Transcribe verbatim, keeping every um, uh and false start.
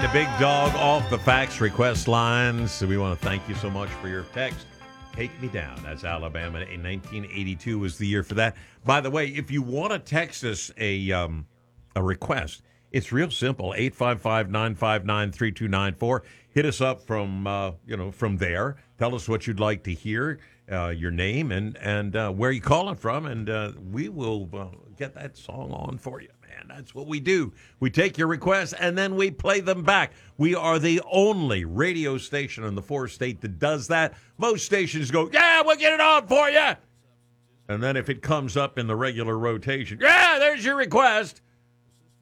the big dog off the fax request lines. So we want to thank you so much for your text. Take Me Down. That's Alabama. In nineteen eighty-two was the year for that. By the way, if you want to text us a um, a request, it's real simple. eight five five, nine five nine, three two nine four. Hit us up from uh, you know from there. Tell us what you'd like to hear, uh, your name, and and uh, where you're calling from, and uh, we will uh, get that song on for you. Man, that's what we do. We take your requests, and then we play them back. We are the only radio station in the four-state that does that. Most stations go, yeah, we'll get it on for you. And then if it comes up in the regular rotation, yeah, there's your request.